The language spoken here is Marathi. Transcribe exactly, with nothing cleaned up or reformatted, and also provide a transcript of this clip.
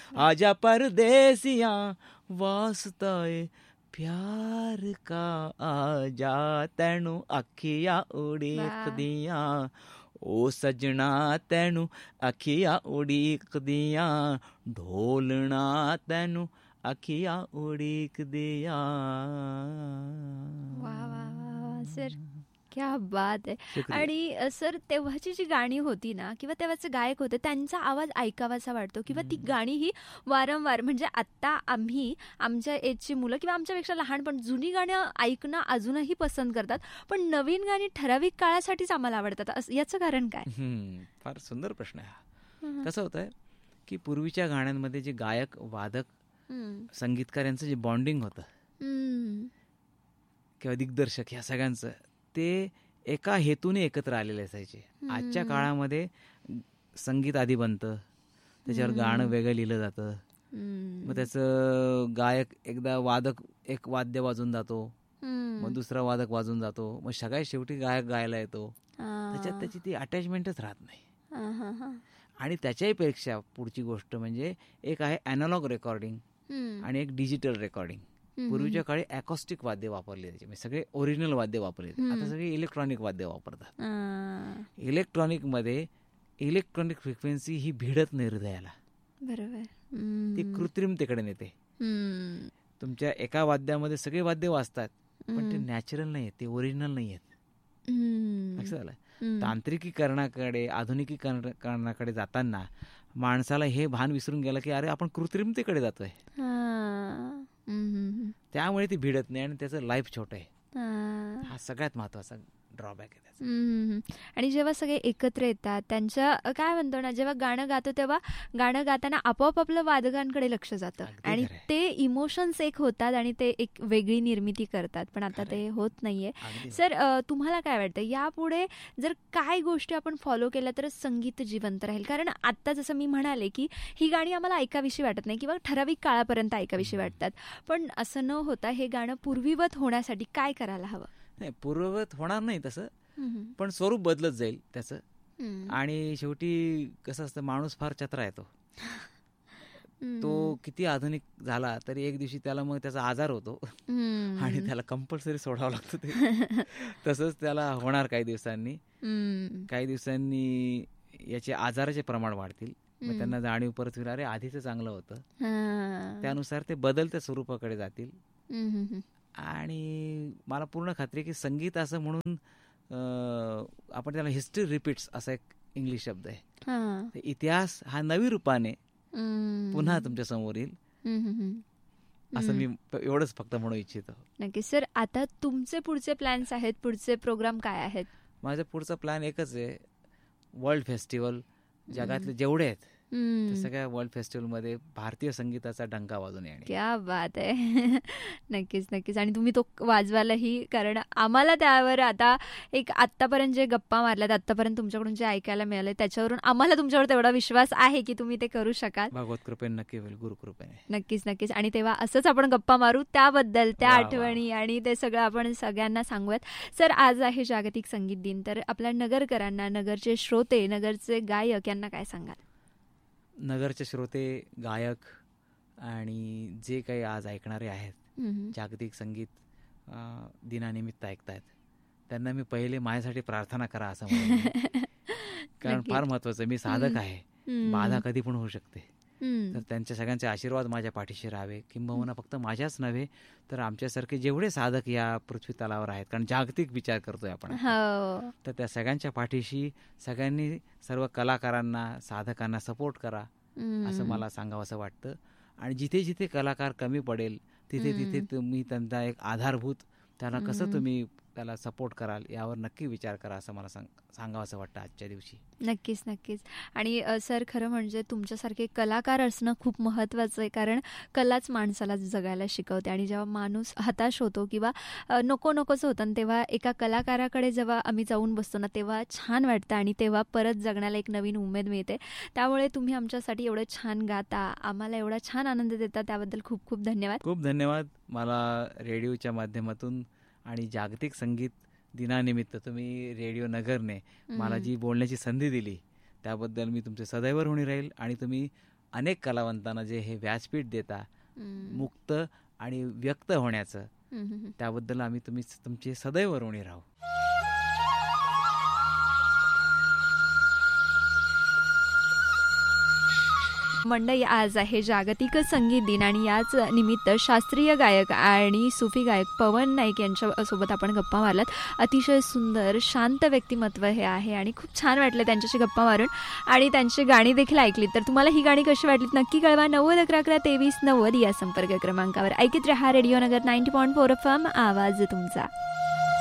आजा परदेसिया वास्ता ए प्यार का, आजा तैनू अखियां उड़ीक दियां, ओ सजना तैनू अखियां उड़ीक दियां, ढोलना तैनू अखियां उड़ीक दियां. वा वा वा सर, क्या बात आहे. शुक्रिया. आणि सर तेव्हाची जी गाणी होती ना किंवा तेव्हाचे गायक होते त्यांचा आवाज ऐकावासा वाटतो किंवा ती गाणी ही वारंवार, म्हणजे आत्ता आम्ही आमच्या एजची मुलं किंवा आमच्यापेक्षा लहान पण जुनी गाणं ऐकणं अजूनही पसंत करतात, पण नवीन गाणी ठराविक काळासाठीच आम्हाला आवडतात. असं याचं कारण काय? हम्म, फार सुंदर प्रश्न आहे हा. कसं होतंय की पूर्वीच्या गाण्यांमध्ये जे गायक वादक संगीतकार यांचं जे बॉन्डिंग होतं किंवा दिग्दर्शक ह्या सगळ्यांचं, ते एका हेतूने एकत्र आलेले असायचे. आजच्या काळामध्ये संगीत आधी बनतं, त्याच्यावर गाणं वेगळं लिहिलं जातं, मग त्याचं गायक एकदा वादक एक वाद्य वाजून जातो, मग दुसरा वादक वाजून जातो, मग सगळ्यात शेवटी गायक गायला येतो. त्याच्यात त्याची ती अटॅचमेंटच राहत नाही. आणि त्याच्याहीपेक्षा पुढची गोष्ट म्हणजे एक आहे ॲनालॉग रेकॉर्डिंग आणि एक डिजिटल रेकॉर्डिंग. पूर्वीच्या काळी अकॉस्टिक वाद्य वापरले जायचे, म्हणजे सगळे ओरिजिनल वाद्य वापरले जाते. आता सगळे इलेक्ट्रॉनिक वाद्य वापरतात. इलेक्ट्रॉनिक मध्ये इलेक्ट्रॉनिक फ्रिक्वेन्सी ही भिडत नाही हृदयाला, बरोबर, ती कृत्रिमतेकडे नेते. तुमच्या एका वाद्यामध्ये सगळे वाद्य वाजतात पण ते नॅचरल नाही, ते ओरिजिनल नाही आहेत. लक्षात आलं? तांत्रिकीकरणाकडे, आधुनिकीकरणाकडे जाताना माणसाला हे भान विसरून गेलं की अरे आपण कृत्रिमतेकडे जातोय, त्यामुळे ती भिडत नाही आणि त्याचं लाईफ छोटं आहे. हा सगळ्यात महत्वाचा ड्रॉबॅक आहे त्याचा. आणि जेव्हा सगळे एकत्र येतात त्यांच्या काय म्हणतो ना, जेव्हा गाणं गातो तेव्हा गाणं गाताना आपोआप आपलं वादकांकडे लक्ष जातं आणि ते इमोशन्स एक होतात आणि ते एक वेगळी निर्मिती करतात, पण आता ते होत नाहीये. सर तुम्हाला काय वाटतं यापुढे जर काय गोष्टी आपण फॉलो केल्या तर संगीत जिवंत राहील? कारण आता जसं मी म्हणाले की ही गाणी आम्हाला ऐकावीशी वाटत नाही किंवा ठराविक काळापर्यंत ऐकावीशी वाटतात, पण असं न होता हे गाणं पूर्वीवत होण्यासाठी काय करायला हवं? नाही, पूर्ववत होणार नाही तसं, पण स्वरूप बदलत जाईल त्याचं. आणि शेवटी कसं असतं, माणूस फार चत्रा आहे, तो तो किती आधुनिक झाला तरी एक दिवशी त्याला मग त्याचा आजार होतो आणि त्याला कंपल्सरी सोडावं लागतं ते. तसंच त्याला होणार काही दिवसांनी. काही दिवसांनी याचे आजाराचे प्रमाण वाढतील, मग त्यांना जाणीव परत होईल अरे आधीचं चांगलं होतं. त्यानुसार ते बदलत्या स्वरूपाकडे जातील. आणि मला पूर्ण खात्री आहे की संगीत असं म्हणून आपण त्याला हिस्ट्री रिपीट्स असा एक इंग्लिश शब्द आहे, इतिहास हा नवी रूपाने पुन्हा तुमच्या समोर येईल, असं मी एवढंच फक्त म्हणू इच्छितो. नक्की सर. आता तुमचे पुढचे प्लॅन्स आहेत, पुढचे प्रोग्राम काय आहेत? माझा पुढचा प्लॅन एकच आहे, वर्ल्ड फेस्टिवल जगातले जेवढे आहेत ते सगळ्या वर्ल्ड फेस्टिवलमध्ये भारतीय संगीताचा डंका वाजून येणे. क्या बात आहे. नक्कीच नक्कीच. आणि तुम्ही तो वाजवायलाही, कारण आम्हाला त्यावर आता एक आत्तापर्यंत जे गप्पा मारल्यात, आत्तापर्यंत तुमच्याकडून जे ऐकायला मिळालं त्याच्यावरून आम्हाला तुमच्यावर तेवढा विश्वास आहे की तुम्ही ते करू शकाल. भगवत कृपेने नक्की होईल, गुरुकृपेने. नक्कीच नक्कीच. आणि तेव्हा असंच आपण गप्पा मारू त्याबद्दल, त्या आठवणी आणि ते सगळं आपण सगळ्यांना सांगूयात. सर आज आहे जागतिक संगीत दिन, तर आपल्या नगरकरांना, नगरचे श्रोते, नगरचे गायक यांना काय सांगाल? नगरचे श्रोते, गायक आणि जे काही आज ऐकणारे आहेत जागतिक संगीत दिनानिमित्त ऐकतायत, त्यांना मी पहिले माझ्यासाठी प्रार्थना करा असं म्हणेन. कारण फार महत्वाचं, मी साधक आहे, बाधा कधी पण होऊ शकते, तर त्यांच्या सगळ्यांचे आशीर्वाद माझ्या पाठीशी राहावे. किंबहुना फक्त माझ्याच नव्हे तर आमच्यासारखे जेवढे साधक या पृथ्वी तलावर आहेत, कारण जागतिक विचार करतोय आपण, तर त्या सगळ्यांच्या पाठीशी सगळ्यांनी सर्व कलाकारांना, साधकांना सपोर्ट करा असं मला सांगावं असं वाटतं. आणि जिथे जिथे कलाकार कमी पडेल तिथे तिथे तुम्ही त्यांचा एक आधारभूत, त्यांना कसं तुम्ही त्याला सपोर्ट कराल यावर नक्की विचार करा असं मला सांग सांगावं असं वाटतं आजच्या दिवशी. नक्कीच नक्कीच. आणि सर खरं म्हणजे तुमच्यासारखे कलाकार असणं खूप महत्त्वाचं आहे, कारण कलाच माणसाला जगायला शिकवते. आणि जेव्हा माणूस हताश होतो किंवा नको नकोच होतं, तेव्हा एका कलाकाराकडे जेव्हा आम्ही जाऊन बसतो ना तेव्हा छान वाटतं आणि तेव्हा परत जगण्याला एक नवीन उमेद मिळते. त्यामुळे तुम्ही आमच्यासाठी एवढं छान गाता, आम्हाला एवढा छान आनंद देता, त्याबद्दल खूप खूप धन्यवाद. खूप धन्यवाद. मला रेडिओच्या माध्यमातून आणि जागतिक संगीत दिनानिमित्त तुम्ही रेडिओ नगरने मला जी बोलण्याची संधी दिली त्याबद्दल मी तुमचे सदैव ऋणी राहील. आणि तुम्ही अनेक कलावंतांना जे हे व्यासपीठ देता मुक्त आणि व्यक्त होण्याचं, त्याबद्दल आम्ही तुम्ही तुमचे सदैव ऋणी राहू. मंडळी, आज आहे जागतिक संगीत दिन आणि याच निमित्त शास्त्रीय गायक आणि सुफी गायक पवन नाईक यांच्या सोबत आपण गप्पा मारलात. अतिशय सुंदर शांत व्यक्तिमत्व हे आहे आणि खूप छान वाटलं त्यांच्याशी गप्पा मारून आणि त्यांची गाणी देखील ऐकलीत. तर तुम्हाला ही गाणी कशी वाटलीत नक्की कळवा. नव्वद अकरा अकरा तेवीस नव्वद या संपर्क क्रमांकावर. ऐकत रहा रेडिओ नगर ninety point four F M, आवाज तुमचा.